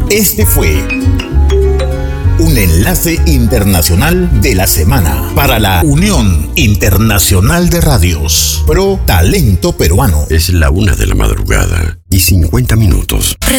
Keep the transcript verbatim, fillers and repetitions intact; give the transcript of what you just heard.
Este fue un enlace internacional de la semana para la Unión Internacional de Radios Pro Talento Peruano. Es la una de la madrugada y cincuenta minutos.